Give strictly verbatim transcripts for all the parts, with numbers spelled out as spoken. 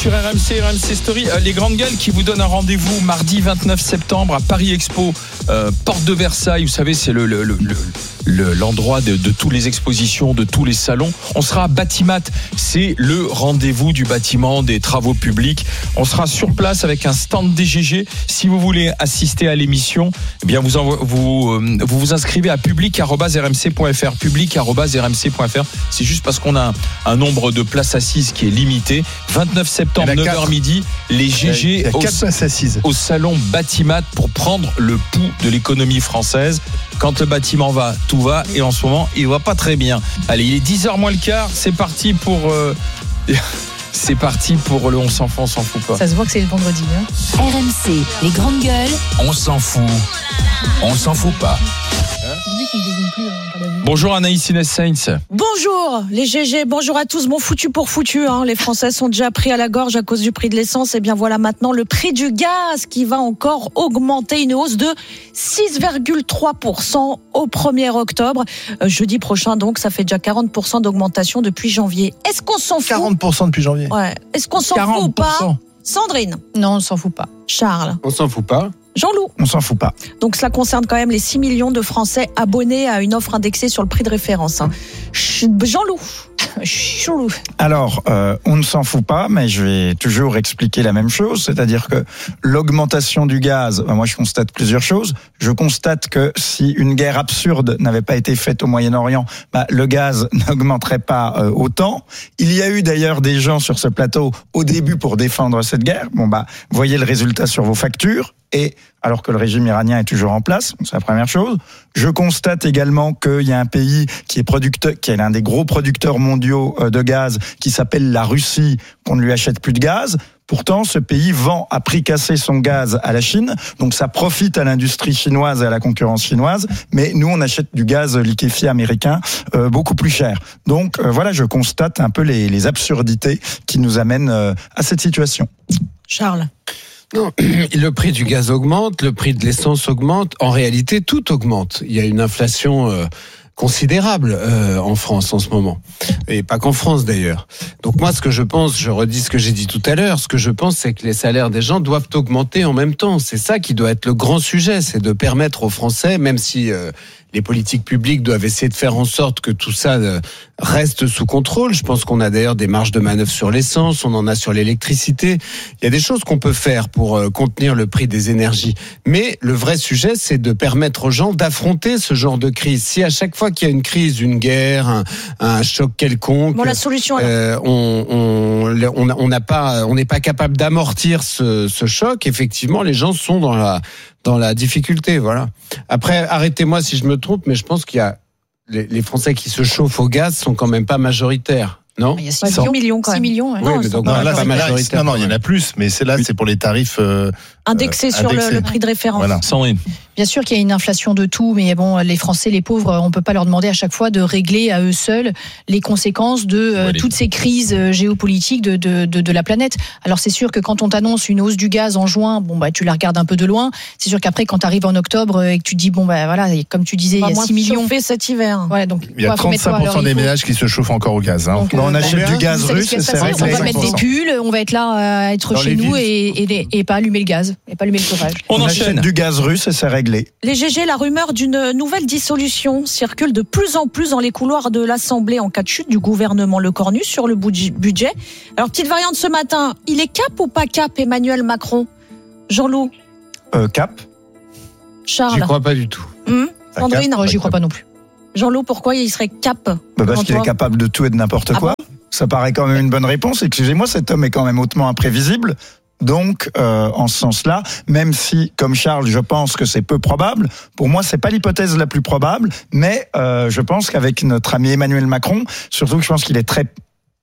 Sur R M C, R M C Story, euh, les grandes gueules qui vous donnent un rendez-vous mardi vingt-neuf septembre à Paris Expo, euh, porte de Versailles. Vous savez, c'est le, le, le, le, l'endroit de, de toutes les expositions, de tous les salons. On sera à Batimat, c'est le rendez-vous du bâtiment, des travaux publics. On sera sur place avec un stand D G G. Si vous voulez assister à l'émission, eh bien vous envo- vous, euh, vous vous inscrivez à public arobase r m c point f r. public arobase r m c point f r. C'est juste parce qu'on a un, un nombre de places assises qui est limité. vingt-neuf septembre. neuf heures midi, les G G au, au salon Batimat pour prendre le pouls de l'économie française. Quand le bâtiment va, tout va. Et en ce moment, il va pas très bien. Allez, il est dix heures moins le quart. C'est parti pour... Euh, c'est parti pour le on s'en fout, on s'en fout pas. Ça se voit que c'est le vendredi. Hein. R M C, les grandes gueules. On s'en fout. On s'en fout pas. Bonjour Anaïs Inès Sainz. Bonjour les G G, bonjour à tous. Bon, foutu pour foutu, hein. Les Français sont déjà pris à la gorge à cause du prix de l'essence. Et bien voilà maintenant le prix du gaz qui va encore augmenter, une hausse de six virgule trois pour cent au premier octobre. Euh, jeudi prochain donc, ça fait déjà quarante pour cent d'augmentation depuis janvier. Est-ce qu'on s'en fout ? quarante pour cent depuis janvier. Ouais. Est-ce qu'on s'en fout ou pas ? Sandrine ? Non, on s'en fout pas. Charles ? On s'en fout pas. Jean-Loup. On s'en fout pas. Donc cela concerne quand même les six millions de Français abonnés à une offre indexée sur le prix de référence. Hein. Jean-Loup. Jean-Loup. Alors, euh, on ne s'en fout pas, mais je vais toujours expliquer la même chose, c'est-à-dire que l'augmentation du gaz, ben moi je constate plusieurs choses. Je constate que si une guerre absurde n'avait pas été faite au Moyen-Orient, ben, le gaz n'augmenterait pas euh, autant. Il y a eu d'ailleurs des gens sur ce plateau au début pour défendre cette guerre. Bon bah, voyez le résultat sur vos factures. Et alors que le régime iranien est toujours en place, c'est la première chose. Je constate également qu'il y a un pays qui est producteur, qui est l'un des gros producteurs mondiaux de gaz, qui s'appelle la Russie, qu'on ne lui achète plus de gaz. Pourtant, ce pays vend à prix cassé son gaz à la Chine, donc ça profite à l'industrie chinoise et à la concurrence chinoise. Mais nous, on achète du gaz liquéfié américain euh, beaucoup plus cher. Donc euh, voilà, je constate un peu les, les absurdités qui nous amènent euh, à cette situation. Charles. Non, le prix du gaz augmente, le prix de l'essence augmente. En réalité, tout augmente. Il y a une inflation euh, considérable euh, en France en ce moment. Et pas qu'en France d'ailleurs. Donc moi, ce que je pense, je redis ce que j'ai dit tout à l'heure, ce que je pense, c'est que les salaires des gens doivent augmenter en même temps. C'est ça qui doit être le grand sujet, c'est de permettre aux Français, même si... Euh, les politiques publiques doivent essayer de faire en sorte que tout ça reste sous contrôle. Je pense qu'on a d'ailleurs des marges de manœuvre sur l'essence, on en a sur l'électricité. Il y a des choses qu'on peut faire pour contenir le prix des énergies. Mais le vrai sujet, c'est de permettre aux gens d'affronter ce genre de crise. Si à chaque fois qu'il y a une crise, une guerre, un, un choc quelconque, bon, la solution, euh, on on on n'a pas, on n'est pas capable d'amortir ce, ce choc. Effectivement, les gens sont dans la dans la difficulté, voilà. Après, arrêtez-moi si je me trompe, mais je pense qu'il y a les, les Français qui se chauffent au gaz sont quand même pas majoritaires. Non, il y a six millions quand même. six millions, ouais. Oui, mais donc non, là, là, pas majoritaire. non, non, il y en a plus, mais c'est là, c'est pour les tarifs euh, indexés euh, sur indexés. Le, le prix de référence. Voilà. Sandrine. Bien sûr qu'il y a une inflation de tout, mais bon, les Français, les pauvres, on peut pas leur demander à chaque fois de régler à eux seuls les conséquences de euh, ouais, toutes ces crises géopolitiques de, de, de, de la planète. Alors c'est sûr que quand on t'annonce une hausse du gaz en juin, bon bah tu la regardes un peu de loin. C'est sûr qu'après quand tu arrives en octobre et que tu te dis bon bah voilà, comme tu disais, il y a six millions. Chauffé cet hiver. Ouais, donc Il y a trente-cinq pour cent des ménages qui se chauffent encore au gaz. Hein. Donc, Bon, on euh, achète bah, du gaz russe, et c'est on réglé. va mettre des pulls, on va être là à être Dans chez les nous villes. et, et, et pas allumer le gaz, et pas allumer le chauffage. On, On enchaîne. achète du gaz russe et c'est réglé. Les G G, la rumeur d'une nouvelle dissolution circule de plus en plus dans les couloirs de l'Assemblée en cas de chute du gouvernement Le Cornu sur le budget. Alors, petite variante ce matin, il est cap ou pas cap Emmanuel Macron ? Jean-Loup ? Euh, cap. Charles ? J'y crois pas du tout. Hum Sandrine ? Moi, j'y crois pas non plus. Jean-Loup, pourquoi il serait cap ? Bah parce qu'il est Antoine capable de tout et de n'importe Ah quoi. bon ? Ça paraît quand même une bonne réponse. Excusez-moi, cet homme est quand même hautement imprévisible. Donc, euh, en ce sens-là, même si, comme Charles, je pense que c'est peu probable, pour moi, c'est pas l'hypothèse la plus probable, mais euh, je pense qu'avec notre ami Emmanuel Macron, surtout que je pense qu'il est très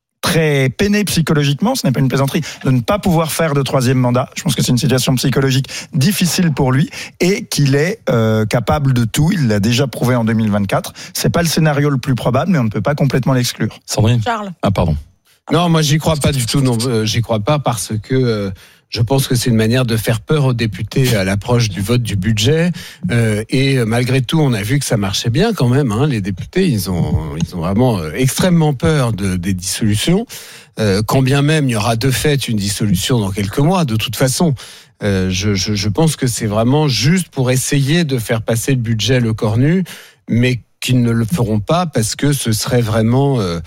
très peiné psychologiquement, ce n'est pas une plaisanterie, de ne pas pouvoir faire de troisième mandat. Je pense que c'est une situation psychologique difficile pour lui et qu'il est euh, capable de tout. Il l'a déjà prouvé en deux mille vingt-quatre. C'est pas le scénario le plus probable, mais on ne peut pas complètement l'exclure. Sandrine. Charles ? Ah, pardon. Non, moi j'y crois pas du tout. Non, euh, j'y crois pas parce que euh, Je pense que c'est une manière de faire peur aux députés à l'approche du vote du budget. Euh, et malgré tout, on a vu que ça marchait bien quand même. Hein. Les députés, ils ont, ils ont vraiment extrêmement peur de, des dissolutions. Euh, quand bien même il y aura de fait une dissolution dans quelques mois, de toute façon. Euh, je, je, je pense que c'est vraiment juste pour essayer de faire passer le budget le corps nu, mais qu'ils ne le feront pas parce que ce serait vraiment euh,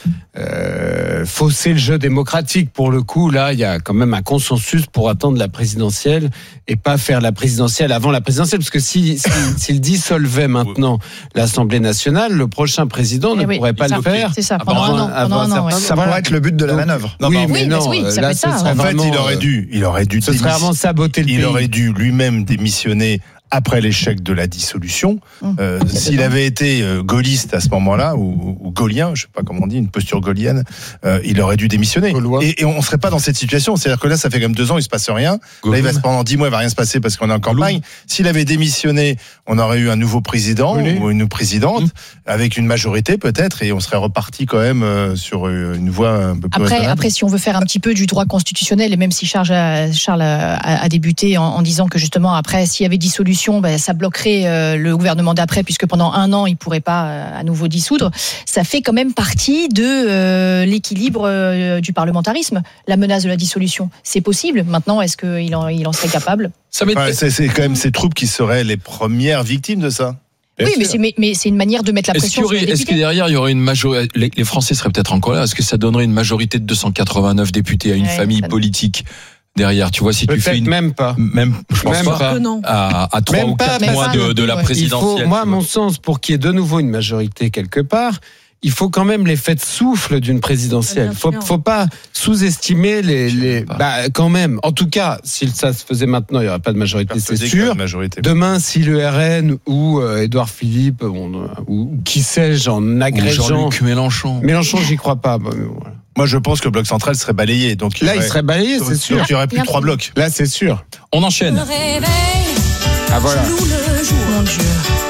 euh, fausser le jeu démocratique. Pour le coup, là, il y a quand même un consensus pour attendre la présidentielle et pas faire la présidentielle avant la présidentielle, parce que si, si, s'il dissolvait maintenant l'Assemblée nationale, le prochain président Eh ne oui, pourrait pas ça, le faire. C'est ça, pendant avant, un an. Pendant un an, ouais. Ça pourrait être le but de la manœuvre. Non, oui, mais en mais oui, non, mais oui, ça là, peut ce être ça. serait En fait, vraiment, il aurait dû, il aurait dû, ce serait vraiment saboter le il pays. aurait dû lui-même démissionner après l'échec de la dissolution. Mmh. Euh, s'il avait été euh, gaulliste à ce moment-là, ou, ou gaulien, je sais pas comment on dit, une posture gaulienne, euh, il aurait dû démissionner. Et, et on serait pas dans cette situation. C'est-à-dire que là, ça fait quand même deux ans, il se passe rien. Là, il va se, pendant dix mois, il va rien se passer parce qu'on est en campagne. S'il avait démissionné, on aurait eu un nouveau président Oui. ou une présidente Mmh. avec une majorité peut-être, et on serait reparti quand même euh, sur une voie un peu plus Après, raisonnable. après, si on veut faire un petit peu du droit constitutionnel, et même si Charles a, Charles a, a débuté en, en disant que justement, après, s'il y avait dissolution, ben, ça bloquerait euh, le gouvernement d'après, puisque pendant un an, il ne pourrait pas euh, à nouveau dissoudre. Ça fait quand même partie de euh, l'équilibre euh, du parlementarisme, la menace de la dissolution. C'est possible. Maintenant, est-ce qu'il en, il en serait capable ? Ça va être- Ouais, c'est, c'est quand même ces troupes qui seraient les premières victimes de ça. Oui, mais c'est, mais, mais c'est une manière de mettre la Est-ce qu'il pression y sur les aurait, est-ce que députés. derrière il y aurait une majorité, les, les Français seraient peut-être en colère, est-ce que ça donnerait une majorité de deux cent quatre-vingt-neuf députés à une Ouais, famille ça- politique derrière? Tu vois, si tu Peut-être fais une, même pas. même, je pense Même pas, pas. Que non. à, à trois Même ou pas, quatre même mois pas. de, de la Ouais. Il présidentielle. faut, moi, à tu vois. mon sens, pour qu'il y ait de nouveau une majorité quelque part, il faut quand même l'effet de souffle d'une présidentielle. Bien Faut, sûr. faut pas sous-estimer les, les, pas. bah, quand même. En tout cas, si ça se faisait maintenant, il y aurait pas de majorité, c'est Persuadé qu'il y a sûr. une majorité. Demain, si le R N ou euh, Édouard Philippe, bon, euh, ou qui sais-je, en Ou agrégeant. Jean-Luc Mélenchon. Mélenchon, j'y crois pas. Bon, mais voilà. Moi, je pense que le bloc central serait balayé. Donc Là, il aurait- serait balayé, c'est sûr. Donc il y aurait plus Bien de trois sûr. blocs. Là, c'est sûr. On enchaîne. Ah voilà. Mon Dieu.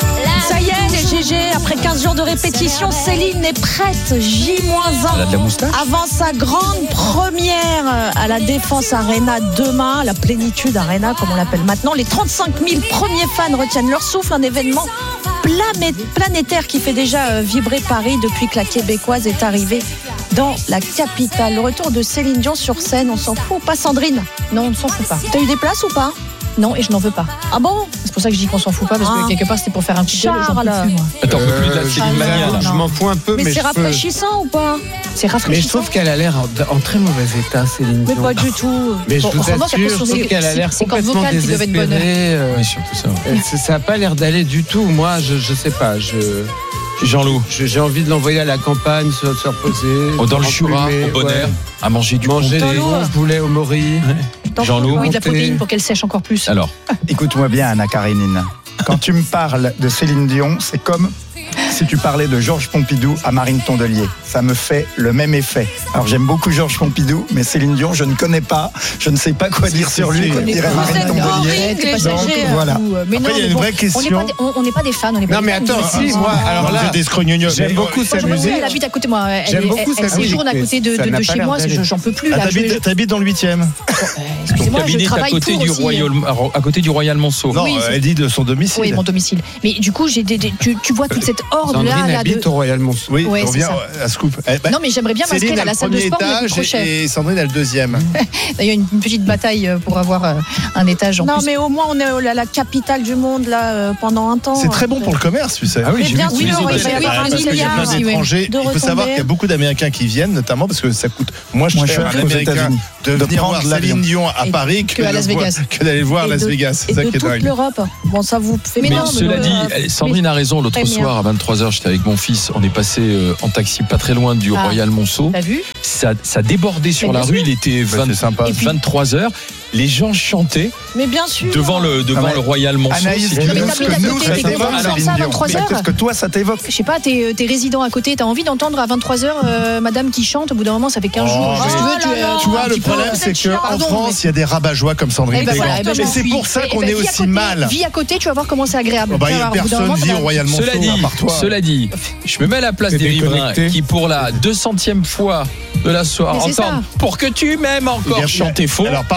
Ça y est, les G G, après quinze jours de répétition, Céline est prête. J Elle a de la un moustache. avant sa grande première à la Défense Arena demain, la Plénitude Arena comme on l'appelle maintenant. Les trente-cinq mille premiers fans retiennent leur souffle, un événement plané- planétaire qui fait déjà euh, vibrer Paris depuis que la Québécoise est arrivée dans la capitale. Le retour de Céline Dion sur scène, on s'en fout ou pas, Sandrine? Non, on ne s'en fout pas. T'as eu des places ou pas? Non, et je n'en veux pas. Ah bon? C'est pour ça que je dis qu'on s'en fout pas, parce Ah. que quelque part, c'était pour faire un petit gueule, j'en peux Charles. plus, moi. Attends, on peut plus de la Euh, Céline je- Mania, là. Je m'en fous un peu, Mais, mais, c'est je peux- rafraîchissant ou pas? C'est Mais je rafraîchissant. trouve qu'elle a l'air en, en très mauvais état, Céline Mais Dion. pas du tout. Mais je Bon, vous vraiment, assure, qu'elle je peut trouve sur- qu'elle a l'air c'est quand complètement vocales qui doivent être désespérée. bonnes. euh, Oui, surtout ça. euh, ça- Ça n'a pas l'air d'aller du tout. Moi, je, je sais pas. Je, Jean-Loup. je- j'ai envie de l'envoyer à la campagne, se, se reposer. Oh, dans le se Jura, remplumer, au bon ouais. air, à manger du Manger des comté. bons poulets au mori. Jean-Loup. Oui, de la Monter. protéine pour qu'elle sèche encore plus. Alors, Écoute-moi bien, Anna Karénine. Quand tu me parles de Céline Dion, c'est comme si tu parlais de Georges Pompidou à Marine Tondelier. Ça me fait le même effet. Alors j'aime beaucoup Georges Pompidou, mais Céline Dion, je ne connais pas. Je ne sais pas quoi dire sur lui, si. comme Mais dirait vous Marine êtes Tondelier. horrible, Donc, les G G, voilà. vous, euh, mais Après, non, il y a mais une bon, vraie On n'est question. pas, des- on- on n'est pas des fans, on n'est pas Non, des mais fans, attends, mais si, c'est- moi, alors là, des scrognognos. j'aime Mais, beaucoup euh, sa Moi, je me souviens, musique. elle habite à côté de moi. Elle, J'aime elle- beaucoup elle- sa elle séjourne à musique, côté de, mais ça de, n'a de pas chez l'air moi. d'aller. je- J'en peux plus. Ah, Là, je- t'habites, t'habites dans le huitième. euh, ton Excusez-moi, je cabinet est à travaille côté pour du aussi. Royal, à côté du Royal Monceau. Non, Oui, euh, c'est- elle dit de son domicile. Oui, mon domicile. Mais du coup, j'ai des, des- tu, tu vois toute cette horde là, Sandrine là de. habite au Royal Monceau. Oui, Ouais, on c'est revient ça. à Scoop. Eh, bah, Non, mais j'aimerais bien Céline m'inscrire a à la le salle de premier sport, mais le étage plus cher. et Sandrine a le deuxième. Il y a une une petite bataille euh, pour avoir euh, un étage en Non, plus. mais au moins, on est à la capitale du monde, là, euh, pendant un temps. C'est très bon pour le commerce, tu sais. Ah oui, Mais j'ai bien vu tous sûr, les oui, hôtels. il va y avoir Bah, un parce qu'il y a milliard plein aussi, oui. d'étrangers. de Il faut savoir retombées. qu'il y a beaucoup d'Américains qui viennent, notamment parce que ça coûte moins cher, Moins cher à qu'aux l'Américain États-Unis. de De venir prendre voir l'avion. Céline Dion à Et- Paris que que, à de Las voir- Vegas. que d'aller le voir à Et Las de- Vegas. C'est Et ça de qui est toute dingue. l'Europe. Bon, ça vous fait Mais mal, non, mais Cela euh, dit, eh, Sandrine a raison. L'autre très bien. soir à vingt-trois heures, j'étais avec mon fils. On est passé euh, en taxi pas très loin du Ah. Royal Monceau. T'as vu? Ça, ça débordait sur Mais la bien rue. sûr. Il était Bah, c'est sympa. Et puis- vingt-trois heures. Les gens chantaient Mais bien sûr. devant le, devant Ah ouais. le Royal Monceau. Anaïs, si dis-nous tu veux. mais ce t'habites que à nous, côté, ça t'es t'évoque, comment Céline ça, à Dion. vingt-trois Mais heures qu'est-ce que toi, ça t'évoque? Je sais pas, t'es, t'es résident à côté, t'as envie d'entendre à vingt-trois heures euh, madame qui chante, au bout d'un moment ça fait quinze Oh, jours. mais- Si tu veux, tu, Oh là euh, là. Tu vois, un le petit peu, problème, peut-être c'est chiant, qu'en pardon, France, il y a des rabat-joie comme mais- Sandrine Eh ben Bégan. voilà, eh ben, Et j'en c'est suis. pour ça Eh qu'on ben, est vis à aussi côté, mal. Vis à côté, tu vas voir comment c'est agréable. Oh, bah, Tu il vas y a voir, au bout d'un personne moment, vit ça au va- Royal Monceau, Cela dit, à part toi. cela dit, je me mets à la place T'es des riverains déconnecté. qui, pour la deux centième fois de la soirée, Mais c'est entendent ça. pour que tu m'aimes encore Il y a- chanter faux. Alors, pardon, Là, En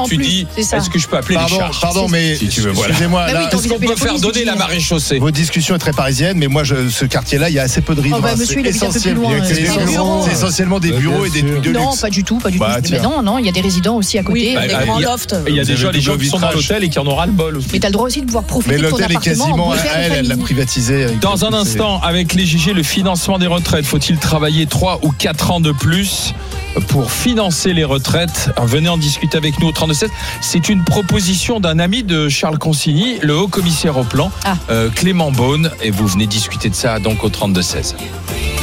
tu plus, dis, c'est ça. est-ce que je peux appeler Pardon, les charges pardon, mais si tu veux, voilà. excusez-moi, Bah là, oui, t'as Est-ce qu'on envie peut d'appeler la faire police, donner tu la dis. marée chaussée? votre discussion est très parisienne, mais moi, je, ce quartier-là, il y a assez peu de riverains. Oh bah, monsieur, c'est il habite un peu plus essentiel- loin, c'est euh, essentiellement- bureaux. c'est essentiellement des Bah, bureaux bien et des sûr. trucs de Non, luxe. pas du tout, pas du Bah, tout. tiens. Mais non, non, il y a des résidents aussi à côté. Oui, Bah, des euh, grands il y a- lofts. Et il y a Vous déjà avez les gens double qui sont dans vitrage. l'hôtel et qui en auront ras le bol aussi. Mais t'as le droit aussi de pouvoir Mais profiter de ton l'hôtel est appartement en quasiment à beauté avec elle, la elle l'a famille. privatisé. avec- Dans un instant, avec les G G, le financement des retraites, faut-il travailler trois ou quatre ans de plus pour financer les retraites? Venez en discuter avec nous au trente-deux seize. C'est une proposition d'un ami de Charles Consigny, le haut commissaire au plan, Ah. euh, Clément Beaune, et vous venez discuter de ça donc au trente-deux seize.